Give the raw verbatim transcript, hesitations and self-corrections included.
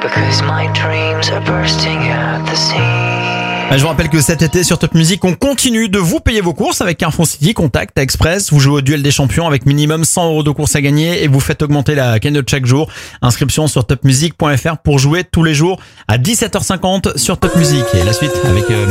because my dreams are bursting at the seams. Je vous rappelle que cet été sur Top Music, on continue de vous payer vos courses avec Carrefour City, Contact, Express. Vous jouez au duel des champions avec minimum cent euros de courses à gagner et vous faites augmenter la cagnotte chaque jour. Inscription sur top music point f r pour jouer tous les jours à dix-sept heures cinquante sur Top Music. Et la suite avec